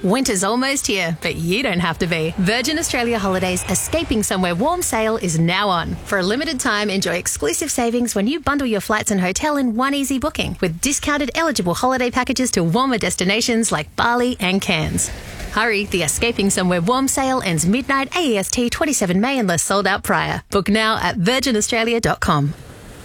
Winter's almost here, but you don't have to be. Virgin Australia Holidays Escaping Somewhere Warm sale is now on. For a limited time, enjoy exclusive savings when you bundle your flights and hotel in one easy booking with discounted eligible holiday packages to warmer destinations like Bali and Cairns. Hurry, the Escaping Somewhere Warm sale ends midnight AEST 27 May unless sold out prior. Book now at virginaustralia.com.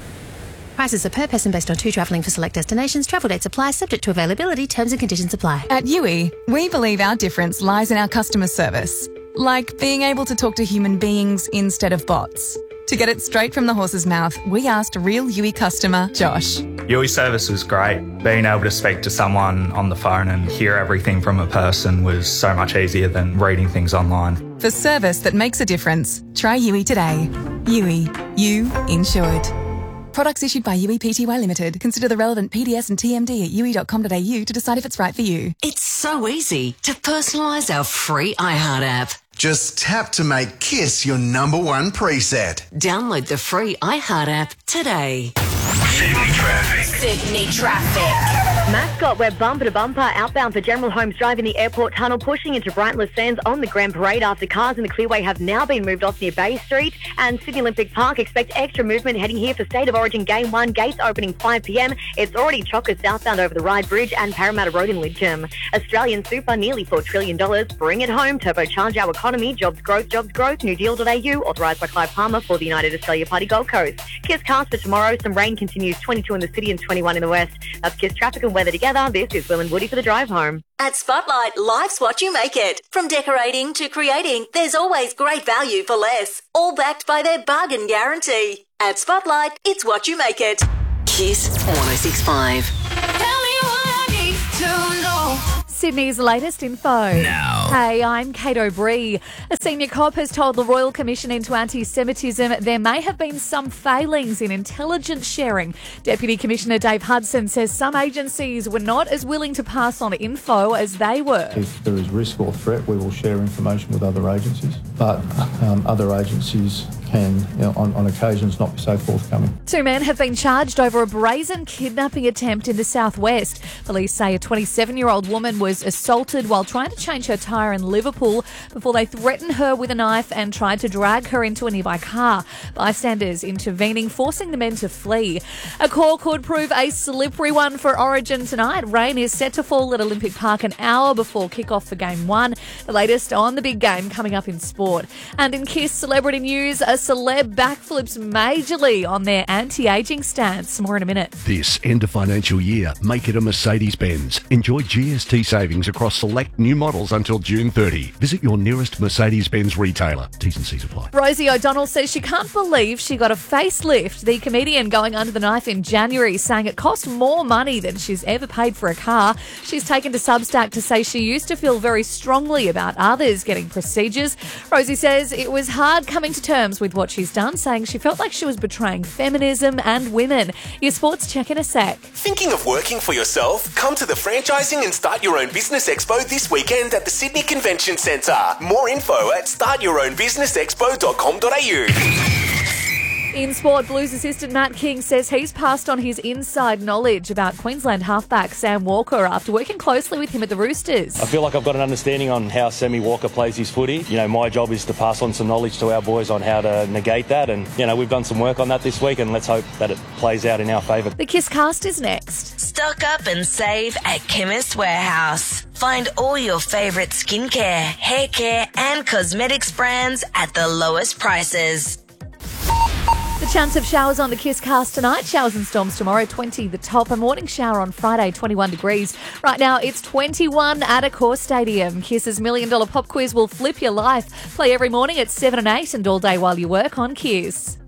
Prices are per person based on 2 travelling for select destinations. Travel dates apply, subject to availability. Terms and conditions apply. At Yui, we believe our difference lies in our customer service. Like being able to talk to human beings instead of bots. To get it straight from the horse's mouth, we asked real Yui customer, Josh. Yui service was great. Being able to speak to someone on the phone and hear everything from a person was so much easier than reading things online. For service that makes a difference, try Yui today. Yui, you insured. Products issued by Yui Pty Limited. Consider the relevant PDS and TMD at yui.com.au to decide if it's right for you. It's so easy to personalise our free iHeart app. Just tap to make KISS your #1 preset. Download the free iHeart app today. Sydney traffic. Sydney traffic. Mascot, we're bumper to bumper outbound for General Holmes Drive in the airport tunnel, pushing into Brighton Sands on the Grand Parade after cars in the Clearway have now been moved off near Bay Street. And Sydney Olympic Park, expect extra movement heading here for State of Origin Game 1, gates opening 5 p.m. It's already chockers southbound over the Ryde Bridge and Parramatta Road in Lidcombe. Australian super, nearly $4 trillion. Bring it home, turbocharge our economy. Jobs growth, New Deal.au, authorised by Clive Palmer for the United Australia Party Gold Coast. KISS cast for tomorrow. Some rain continues, 22 in the city and 21 in the west. That's KISS traffic and weather together. This is Will and Woody for the drive home. At Spotlight, life's what you make it. From decorating to creating, there's always great value for less. All backed by their bargain guarantee. At Spotlight, it's what you make it. KISS 106.5. Tell me what I need to know. Sydney's latest info. Now. Hey, I'm Kate O'Bree. A senior cop has told the Royal Commission into Anti-Semitism there may have been some failings in intelligence sharing. Deputy Commissioner Dave Hudson says some agencies were not as willing to pass on info as they were. If there is risk or threat, we will share information with other agencies, but other agencies can, on occasions, not be so forthcoming. 2 men have been charged over a brazen kidnapping attempt in the southwest. Police say a 27-year-old woman was assaulted while trying to change her tyre in Liverpool before they threatened her with a knife and tried to drag her into a nearby car. Bystanders intervening, forcing the men to flee. A call could prove a slippery one for Origin tonight. Rain is set to fall at Olympic Park an hour before kick-off for Game 1. The latest on the big game coming up in sport. And in KISS celebrity news, a celeb backflips majorly on their anti-aging stance. More in a minute. This end of financial year, make it a Mercedes-Benz. Enjoy GST savings across select new models until June 30. Visit your nearest Mercedes-Benz retailer. T's and C's apply. Rosie O'Donnell says she can't believe she got a facelift. The comedian going under the knife in January, saying it cost more money than she's ever paid for a car. She's taken to Substack to say she used to feel very strongly about others getting procedures. Rosie says it was hard coming to terms with what she's done, saying she felt like she was betraying feminism and women. Your sports check in a sec. Thinking of working for yourself? Come to the Franchising and Start Your Own Business Expo this weekend at the Sydney Convention Centre. More info at startyourownbusinessexpo.com.au. In sport, Blues assistant Matt King says he's passed on his inside knowledge about Queensland halfback Sam Walker after working closely with him at the Roosters. I feel like I've got an understanding on how Sammy Walker plays his footy. My job is to pass on some knowledge to our boys on how to negate that, and we've done some work on that this week, and let's hope that it plays out in our favour. The KISS cast is next. Stock up and save at Chemist Warehouse. Find all your favourite skincare, hair care and cosmetics brands at the lowest prices. The chance of showers on the KISS cast tonight. Showers and storms tomorrow, 20 the top. A morning shower on Friday, 21 degrees. Right now, it's 21 at Accor Stadium. KISS's $1 Million Pop Quiz will flip your life. Play every morning at 7 and 8 and all day while you work on KISS.